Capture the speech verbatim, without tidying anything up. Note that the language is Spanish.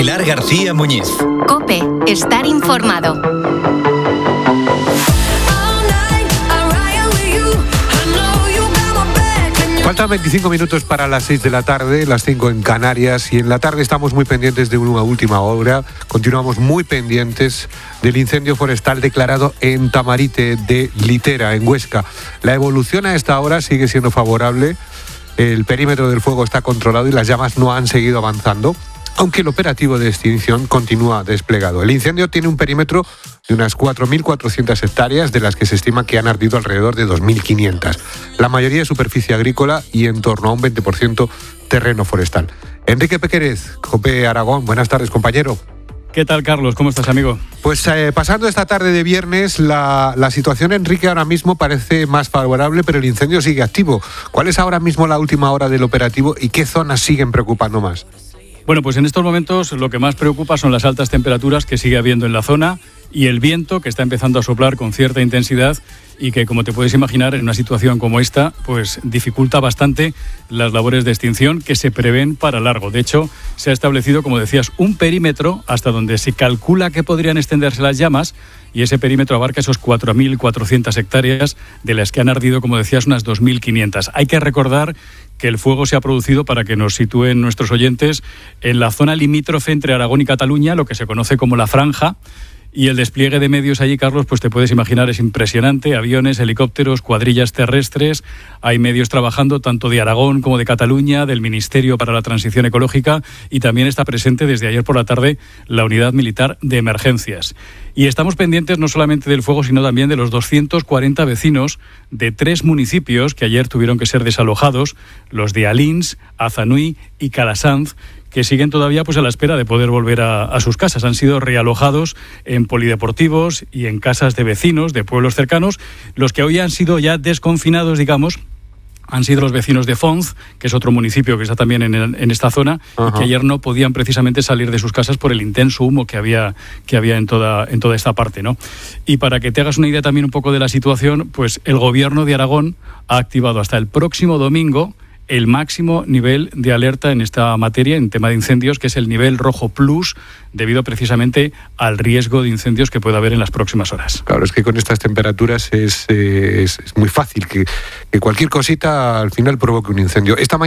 Pilar García Muñiz. COPE, estar informado. Faltan veinticinco minutos para las seis de la tarde, las cinco en Canarias, y en la tarde estamos muy pendientes de una última hora. Continuamos muy pendientes del incendio forestal declarado en Tamarite de Litera, en Huesca. La evolución a esta hora sigue siendo favorable. El perímetro del fuego está controlado y las llamas no han seguido avanzando, aunque el operativo de extinción continúa desplegado. El incendio tiene un perímetro de unas cuatro mil cuatrocientas hectáreas, de las que se estima que han ardido alrededor de dos mil quinientas. La mayoría de superficie agrícola y en torno a un veinte por ciento terreno forestal. Enrique Pequerez, COPE Aragón. Buenas tardes, compañero. ¿Qué tal, Carlos? ¿Cómo estás, amigo? Pues eh, pasando esta tarde de viernes, la, la situación, Enrique, ahora mismo parece más favorable, pero el incendio sigue activo. ¿Cuál es ahora mismo la última hora del operativo y qué zonas siguen preocupando más? Bueno, pues en estos momentos lo que más preocupa son las altas temperaturas que sigue habiendo en la zona y el viento, que está empezando a soplar con cierta intensidad y que, como te puedes imaginar, en una situación como esta, pues dificulta bastante las labores de extinción que se prevén para largo. De hecho, se ha establecido, como decías, un perímetro hasta donde se calcula que podrían extenderse las llamas, y ese perímetro abarca esos cuatro mil cuatrocientas hectáreas, de las que han ardido, como decías, unas dos mil quinientas. Hay que recordar que el fuego se ha producido, para que nos sitúen nuestros oyentes, en la zona limítrofe entre Aragón y Cataluña, lo que se conoce como la Franja. Y el despliegue de medios allí, Carlos, pues te puedes imaginar, es impresionante. Aviones, helicópteros, cuadrillas terrestres. Hay medios trabajando tanto de Aragón como de Cataluña, del Ministerio para la Transición Ecológica, y también está presente desde ayer por la tarde la Unidad Militar de Emergencias. Y estamos pendientes no solamente del fuego, sino también de los doscientos cuarenta vecinos de tres municipios que ayer tuvieron que ser desalojados, los de Alins, Azanui y Calasanz, que siguen todavía pues a la espera de poder volver a, a sus casas. Han sido realojados en polideportivos y en casas de vecinos de pueblos cercanos. Los que hoy han sido ya desconfinados, digamos, han sido los vecinos de Fonz, que es otro municipio que está también en, el, en esta zona, uh-huh. y que ayer no podían precisamente salir de sus casas por el intenso humo que había, que había en, toda, en toda esta parte, ¿no? Y para que te hagas una idea también un poco de la situación, pues el gobierno de Aragón ha activado hasta el próximo domingo el máximo nivel de alerta en esta materia, en tema de incendios, que es el nivel rojo plus, debido precisamente al riesgo de incendios que pueda haber en las próximas horas. Claro, es que con estas temperaturas es, es, es muy fácil que, que cualquier cosita al final provoque un incendio. Esta mañana